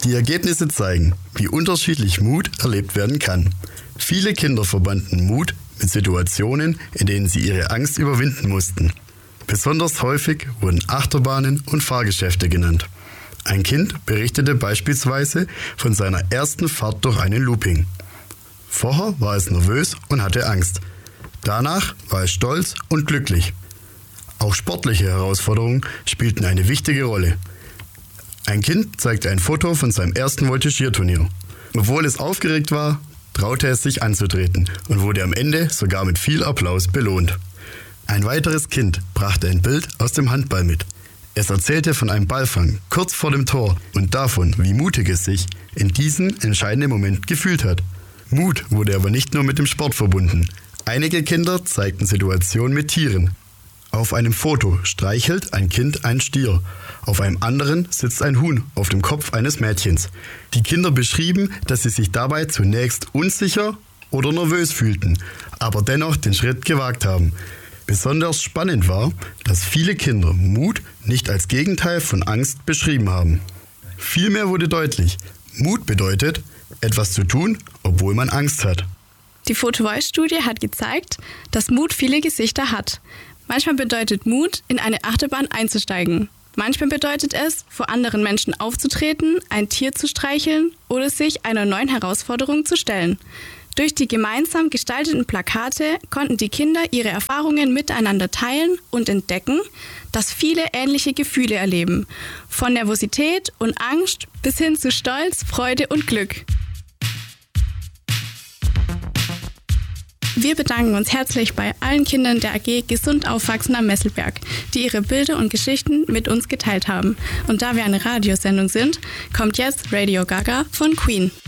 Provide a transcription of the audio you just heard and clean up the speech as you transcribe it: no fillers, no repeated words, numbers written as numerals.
Die Ergebnisse zeigen, wie unterschiedlich Mut erlebt werden kann. Viele Kinder verbanden Mut mit Situationen, in denen sie ihre Angst überwinden mussten. Besonders häufig wurden Achterbahnen und Fahrgeschäfte genannt. Ein Kind berichtete beispielsweise von seiner ersten Fahrt durch einen Looping. Vorher war es nervös und hatte Angst. Danach war es stolz und glücklich. Auch sportliche Herausforderungen spielten eine wichtige Rolle. Ein Kind zeigte ein Foto von seinem ersten Voltigierturnier. Obwohl es aufgeregt war, traute es sich anzutreten und wurde am Ende sogar mit viel Applaus belohnt. Ein weiteres Kind brachte ein Bild aus dem Handball mit. Es erzählte von einem Ballfang kurz vor dem Tor und davon, wie mutig es sich in diesem entscheidenden Moment gefühlt hat. Mut wurde aber nicht nur mit dem Sport verbunden. Einige Kinder zeigten Situationen mit Tieren. Auf einem Foto streichelt ein Kind einen Stier. Auf einem anderen sitzt ein Huhn auf dem Kopf eines Mädchens. Die Kinder beschrieben, dass sie sich dabei zunächst unsicher oder nervös fühlten, aber dennoch den Schritt gewagt haben. Besonders spannend war, dass viele Kinder Mut nicht als Gegenteil von Angst beschrieben haben. Vielmehr wurde deutlich, Mut bedeutet, etwas zu tun, obwohl man Angst hat. Die Photo-Voice-Studie hat gezeigt, dass Mut viele Gesichter hat. Manchmal bedeutet Mut, in eine Achterbahn einzusteigen. Manchmal bedeutet es, vor anderen Menschen aufzutreten, ein Tier zu streicheln oder sich einer neuen Herausforderung zu stellen. Durch die gemeinsam gestalteten Plakate konnten die Kinder ihre Erfahrungen miteinander teilen und entdecken, dass viele ähnliche Gefühle erleben. Von Nervosität und Angst bis hin zu Stolz, Freude und Glück. Wir bedanken uns herzlich bei allen Kindern der AG Gesund Aufwachsen am Messelberg, die ihre Bilder und Geschichten mit uns geteilt haben. Und da wir eine Radiosendung sind, kommt jetzt Radio Gaga von Queen.